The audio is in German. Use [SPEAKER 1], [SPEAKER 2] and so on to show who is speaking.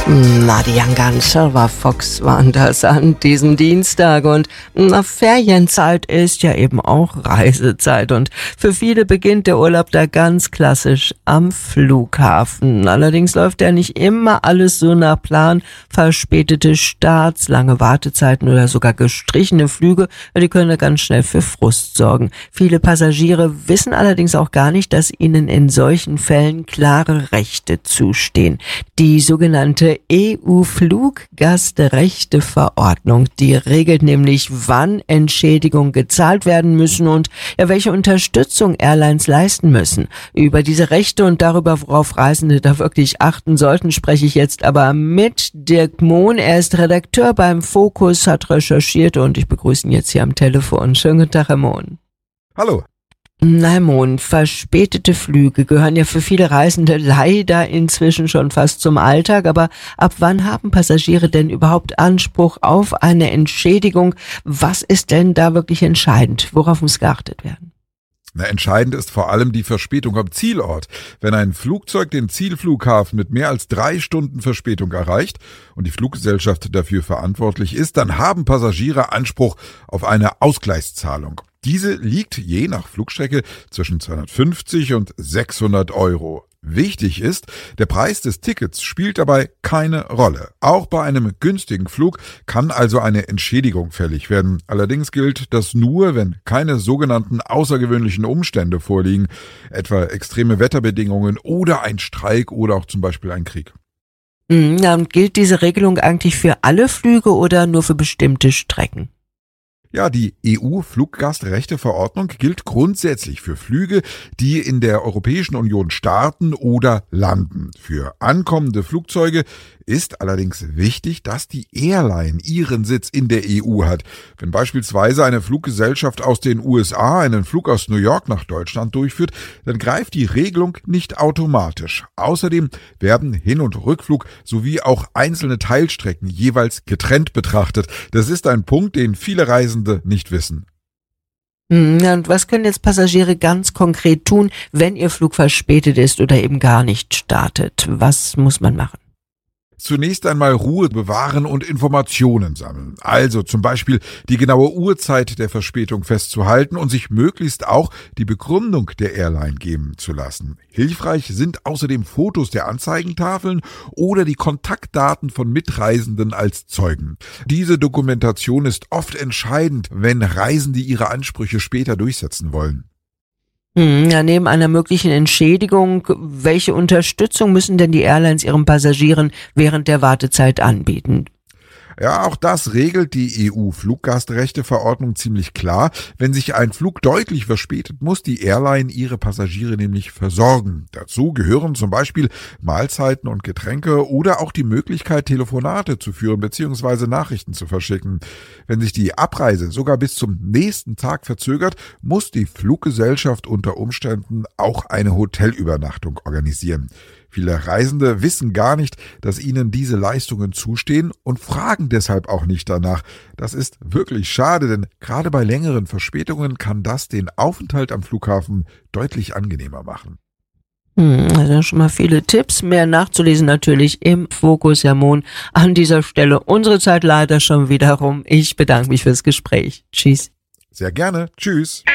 [SPEAKER 1] Na, die Young Gun Silver Fox waren das an diesem Dienstag und Ferienzeit ist ja eben auch Reisezeit und für viele beginnt der Urlaub da ganz klassisch am Flughafen. Allerdings läuft ja nicht immer alles so nach Plan. Verspätete Starts, lange Wartezeiten oder sogar gestrichene Flüge, die können da ganz schnell für Frust sorgen. Viele Passagiere wissen allerdings auch gar nicht, dass ihnen in solchen Fällen klare Rechte zustehen. Die sogenannte EU-Fluggastrechteverordnung, die regelt nämlich, wann Entschädigungen gezahlt werden müssen und welche Unterstützung Airlines leisten müssen. Über diese Rechte und darüber, worauf Reisende da wirklich achten sollten, spreche ich jetzt aber mit Dirk Mohn. Er ist Redakteur beim Fokus, hat recherchiert und ich begrüße ihn jetzt hier am Telefon. Schönen guten Tag, Herr Mohn.
[SPEAKER 2] Hallo.
[SPEAKER 1] Herr Mohn, verspätete Flüge gehören ja für viele Reisende leider inzwischen schon fast zum Alltag, aber ab wann haben Passagiere denn überhaupt Anspruch auf eine Entschädigung? Was ist denn da wirklich entscheidend? Worauf muss geachtet werden?
[SPEAKER 2] Entscheidend ist vor allem die Verspätung am Zielort. Wenn ein Flugzeug den Zielflughafen mit mehr als 3 Stunden Verspätung erreicht und die Fluggesellschaft dafür verantwortlich ist, dann haben Passagiere Anspruch auf eine Ausgleichszahlung. Diese liegt je nach Flugstrecke zwischen 250 und 600 Euro. Wichtig ist, der Preis des Tickets spielt dabei keine Rolle. Auch bei einem günstigen Flug kann also eine Entschädigung fällig werden. Allerdings gilt das nur, wenn keine sogenannten außergewöhnlichen Umstände vorliegen, etwa extreme Wetterbedingungen oder ein Streik oder auch zum Beispiel ein Krieg.
[SPEAKER 1] Ja, und gilt diese Regelung eigentlich für alle Flüge oder nur für bestimmte Strecken?
[SPEAKER 2] Ja, die EU-Fluggastrechteverordnung gilt grundsätzlich für Flüge, die in der Europäischen Union starten oder landen. Für ankommende Flugzeuge ist allerdings wichtig, dass die Airline ihren Sitz in der EU hat. Wenn beispielsweise eine Fluggesellschaft aus den USA einen Flug aus New York nach Deutschland durchführt, dann greift die Regelung nicht automatisch. Außerdem werden Hin- und Rückflug sowie auch einzelne Teilstrecken jeweils getrennt betrachtet. Das ist ein Punkt, den viele Reisende nicht wissen.
[SPEAKER 1] Und was können jetzt Passagiere ganz konkret tun, wenn ihr Flug verspätet ist oder eben gar nicht startet? Was muss man machen?
[SPEAKER 2] Zunächst einmal Ruhe bewahren und Informationen sammeln. Also zum Beispiel die genaue Uhrzeit der Verspätung festzuhalten und sich möglichst auch die Begründung der Airline geben zu lassen. Hilfreich sind außerdem Fotos der Anzeigentafeln oder die Kontaktdaten von Mitreisenden als Zeugen. Diese Dokumentation ist oft entscheidend, wenn Reisende ihre Ansprüche später durchsetzen wollen.
[SPEAKER 1] Ja, neben einer möglichen Entschädigung, welche Unterstützung müssen denn die Airlines ihren Passagieren während der Wartezeit anbieten?
[SPEAKER 2] Ja, auch das regelt die EU-Fluggastrechteverordnung ziemlich klar. Wenn sich ein Flug deutlich verspätet, muss die Airline ihre Passagiere nämlich versorgen. Dazu gehören zum Beispiel Mahlzeiten und Getränke oder auch die Möglichkeit, Telefonate zu führen bzw. Nachrichten zu verschicken. Wenn sich die Abreise sogar bis zum nächsten Tag verzögert, muss die Fluggesellschaft unter Umständen auch eine Hotelübernachtung organisieren. Viele Reisende wissen gar nicht, dass ihnen diese Leistungen zustehen und fragen deshalb auch nicht danach. Das ist wirklich schade, denn gerade bei längeren Verspätungen kann das den Aufenthalt am Flughafen deutlich angenehmer machen.
[SPEAKER 1] Also schon mal viele Tipps, mehr nachzulesen natürlich im Fokus, Herr Mohn. An dieser Stelle unsere Zeit leider schon wieder rum. Ich bedanke mich fürs Gespräch. Tschüss.
[SPEAKER 2] Sehr gerne. Tschüss.